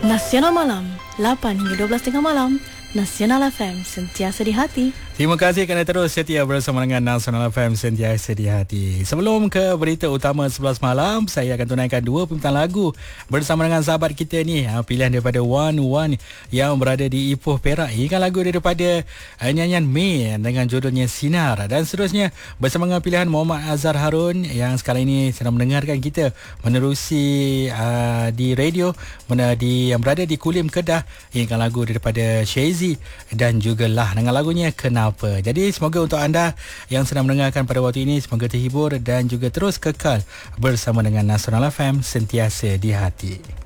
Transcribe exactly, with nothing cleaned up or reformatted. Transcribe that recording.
Nasional Malam, lapan hingga dua belas tengah malam. Nasional F M, sentiasa di hati. Terima kasih kerana terus setia bersama dengan Nasional F M, sentiasa di hati. Sebelum ke berita utama sebelas malam, saya akan tunaikan dua pembinaan lagu bersama dengan sahabat kita ni. Pilihan daripada Wan Wan yang berada di Ipoh, Perak. Ini kan lagu daripada nyanyian May dengan judulnya Sinar. Dan seterusnya bersama dengan pilihan Muhammad Azhar Harun yang sekarang ini sedang mendengarkan kita menerusi uh, di radio mana di yang berada di Kulim, Kedah. Ini kan lagu daripada Shazzy dan juga Lah dengan lagunya Kenapa. Jadi semoga untuk anda yang sedang mendengarkan pada waktu ini, semoga terhibur dan juga terus kekal bersama dengan Nasional F M, sentiasa di hati.